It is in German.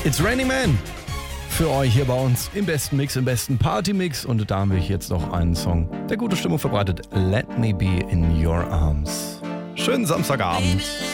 It's Raining Man für euch hier bei uns im besten Mix, im besten Party-Mix. Und da habe ich jetzt noch einen Song, der gute Stimmung verbreitet. Let Me Be In Your Arms. Schönen Samstagabend.